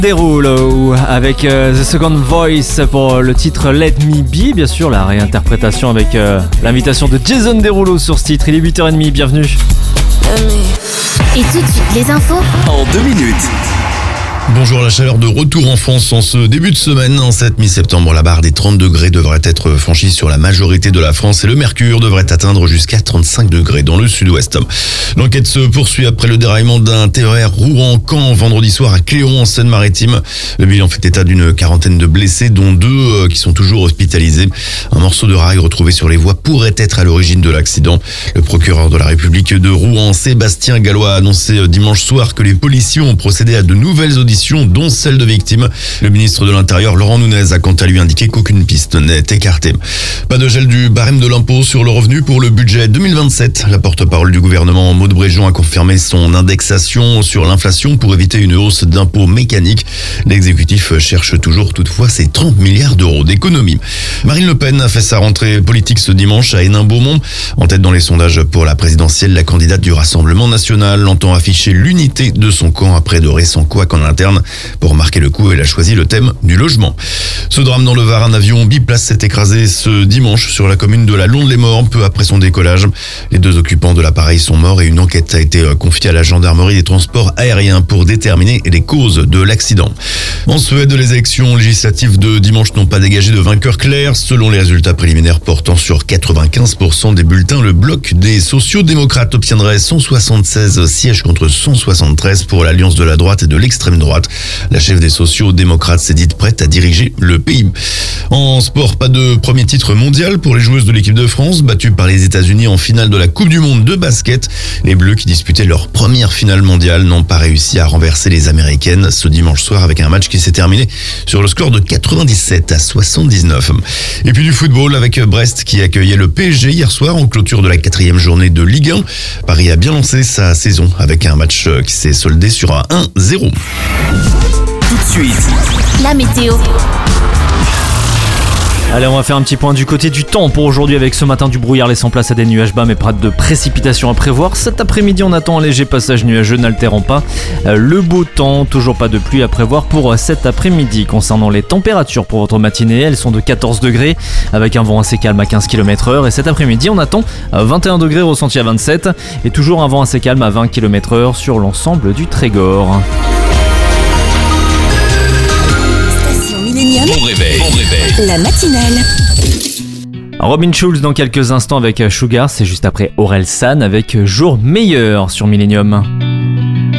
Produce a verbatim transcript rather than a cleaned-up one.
Derulo avec euh, The Second Voice pour le titre Let Me Be, bien sûr la réinterprétation avec euh, l'invitation de Jason Derulo sur ce titre. Il est huit heures trente, bienvenue. Et tout de suite les infos en deux minutes. Bonjour, la chaleur de retour en France en ce début de semaine. En cette mi-septembre, la barre des trente degrés devrait être franchie sur la majorité de la France et le mercure devrait atteindre jusqu'à trente-cinq degrés dans le sud-ouest. L'enquête se poursuit après le déraillement d'un T E R Rouen-Caen vendredi soir à Cléon en Seine-Maritime. Le bilan fait état d'une quarantaine de blessés dont deux qui sont toujours hospitalisés. Un morceau de rail retrouvé sur les voies pourrait être à l'origine de l'accident. Le procureur de la République de Rouen, Sébastien Gallois, a annoncé dimanche soir que les policiers ont procédé à de nouvelles auditions dont celle de victimes. Le ministre de l'Intérieur, Laurent Nunez, a quant à lui indiqué qu'aucune piste n'est écartée. Pas de gel du barème de l'impôt sur le revenu pour le budget deux mille vingt-sept. La porte-parole du gouvernement, Maud Bréjon, a confirmé son indexation sur l'inflation pour éviter une hausse d'impôts mécanique. L'exécutif cherche toujours toutefois ses trente milliards d'euros d'économie. Marine Le Pen a fait sa rentrée politique ce dimanche à Hénin-Beaumont. En tête dans les sondages pour la présidentielle, la candidate du Rassemblement national entend afficher l'unité de son camp après de récents couacs en interne. Pour marquer le coup, elle a choisi le thème du logement. Ce drame dans le Var, un avion biplace s'est écrasé ce dimanche sur la commune de la Londe-les-Morts peu après son décollage. Les deux occupants de l'appareil sont morts et une enquête a été confiée à la gendarmerie des transports aériens pour déterminer les causes de l'accident. En Suède, les élections législatives de dimanche n'ont pas dégagé de vainqueur clair. Selon les résultats préliminaires portant sur quatre-vingt-quinze pour cent des bulletins, le bloc des sociaux-démocrates obtiendrait cent soixante-seize sièges contre cent soixante-treize pour l'alliance de la droite et de l'extrême droite. La chef des sociaux-démocrates s'est dite prête à diriger le pays. En sport, pas de premier titre mondial pour les joueuses de l'équipe de France, battues par les États-Unis en finale de la Coupe du Monde de basket. Les Bleus, qui disputaient leur première finale mondiale, n'ont pas réussi à renverser les Américaines ce dimanche soir avec un match qui s'est terminé sur le score de quatre-vingt-dix-sept à soixante-dix-neuf. Et puis du football avec Brest qui accueillait le P S G hier soir en clôture de la quatrième journée de Ligue un. Paris a bien lancé sa saison avec un match qui s'est soldé sur un un zéro. Tout de suite la météo. Allez, on va faire un petit point du côté du temps pour aujourd'hui avec ce matin du brouillard laissant place à des nuages bas mais pas de précipitations à prévoir. Cet après-midi, on attend un léger passage nuageux n'altérant pas le beau temps. Toujours pas de pluie à prévoir pour cet après-midi. Concernant les températures pour votre matinée, elles sont de quatorze degrés avec un vent assez calme à quinze kilomètres heure. Et cet après-midi, on attend vingt et un degrés ressenti à vingt-sept et toujours un vent assez calme à vingt kilomètres heure sur l'ensemble du Trégor. Bon réveil, bon réveil. La matinale. Robin Schulz dans quelques instants avec Sugar, c'est juste après Aurel San avec Jour meilleur sur Millennium.